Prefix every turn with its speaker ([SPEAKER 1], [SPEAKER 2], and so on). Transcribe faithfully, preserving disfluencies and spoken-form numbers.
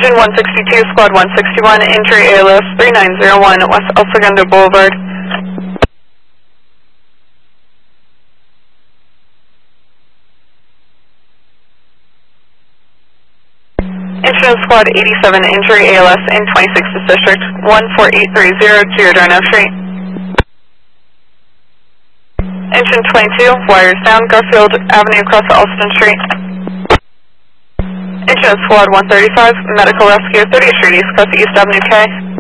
[SPEAKER 1] Engine one sixty-two, Squad one sixty-one, injury A L S three nine zero one, West El Segundo Boulevard. Engine Squad eighty-seven, injury A L S in twenty-sixth District, one four eight three zero, Giordano Street. Engine twenty-two, wires down, Garfield Avenue across Alston Street. Engine Squad one thirty-five, medical rescue, thirtieth Street East, across East Avenue K.